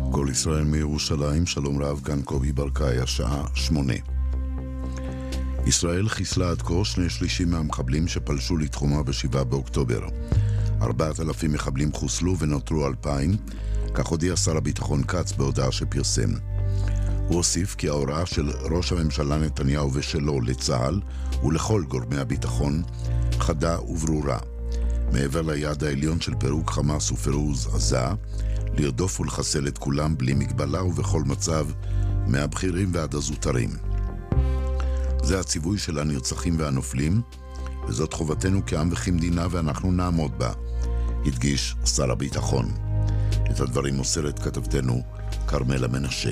כל ישראל מירושלים, שלום רב, כאן קובי ברקאי, השעה 8. ישראל חיסלה עד כה 2/3 מהמחבלים שפלשו לתחומה ב7 באוקטובר. 4,000 מחבלים חוסלו ונותרו 2,000, כך הודיע שר הביטחון קץ בהודעה שפרסם. הוא הוסיף כי ההוראה של ראש הממשלה נתניהו ושלו לצה"ל ולכל גורמי הביטחון חדה וברורה. מעבר ליעד העליון של פירוק חמאס ופירוז עזה, לרדוף ולחסל את כולם בלי מגבלה ובכל מצב, מהבכירים ועד הזוטרים. זה הציווי של הנרצחים והנופלים, וזאת חובתנו כעם וכמדינה ואנחנו נעמוד בה, הדגיש שר הביטחון. את הדברים מוסרת כתבתנו קרמלה מנשה.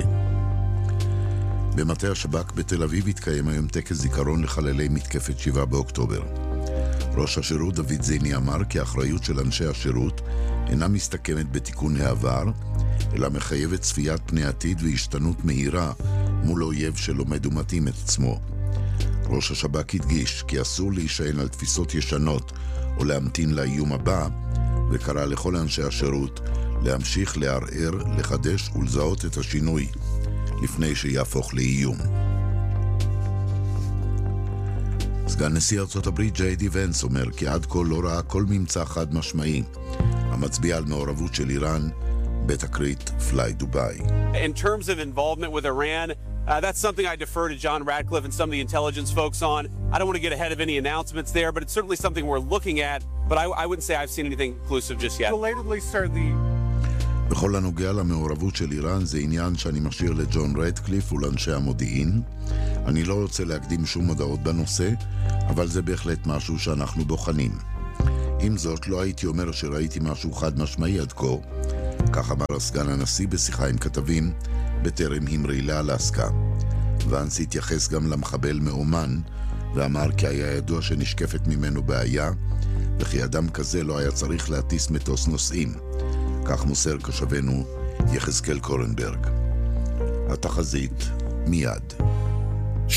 במטה השב"כ בתל אביב התקיים היום טקס זיכרון לחללי מתקפת 7 באוקטובר. ראש השירות דוד זיני אמר כי האחריות של אנשי השירות אינה מסתכמת בתיקון העבר, אלא מחייבת צפיית פני עתיד והשתנות מהירה מול אויב שלומד ומתאים את עצמו. ראש השב"כ הדגיש כי אסור להישען על תפיסות ישנות או להמתין לאיום הבא, וקרא לכל אנשי השירות להמשיך לערער, לחדש ולזהות את השינוי לפני שיהפוך לאיום. סגן נשיא ארצות הברית ג'יי די ונס אומר כי עד כה לא ראה כל ממצא חד משמעי המצביע על מעורבות של איראן בתקרית פליי דובאי. In terms of involvement with Iran, that's something I defer to John Ratcliffe and some of the intelligence folks on. I don't want to get ahead of any announcements there, but it's certainly something we're looking at, but I wouldn't say I've seen anything conclusive just yet. Belatedly, sir, the... בכל הנוגע למעורבות של איראן זה עניין שאני משאיר לג'ון רטקליף ולאנשי המודיעין. אני לא רוצה להקדים שום הודעות בנושא, אבל זה בהחלט משהו שאנחנו בוחנים. עם זאת, לא הייתי אומר שראיתי משהו חד משמעי עד כה, כך אמר סגן הנשיא בשיחה עם כתבים בטרם המריא לאלסקה. ונס התייחס גם למחבל מאומן, ואמר כי היה ידוע שנשקפת ממנו בעיה, וכי אדם כזה לא היה צריך להטיס מטוס נוסעים. כך מוסר קשבנו יחזקאל קורנברג. התחזית מיד. 7-10-360,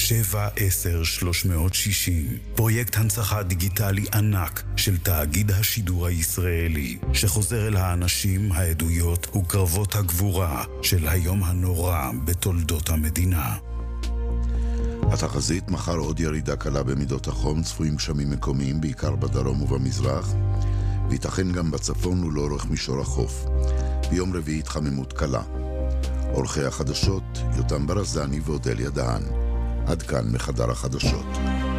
פרויקט הנצחה דיגיטלי ענק של תאגיד השידור הישראלי, שחוזר אל האנשים, העדויות וקרבות הגבורה של היום הנורא בתולדות המדינה. התחזית, מחר עוד ירידה קלה במידות החום, צפויים גשמים מקומיים בעיקר בדרום ובמזרח, וייתכן גם בצפון ולאורך מישור החוף. ביום רביעי התחממות קלה. עורכי החדשות יותם ברזני ואודליה דהן. עד כאן מחדר החדשות.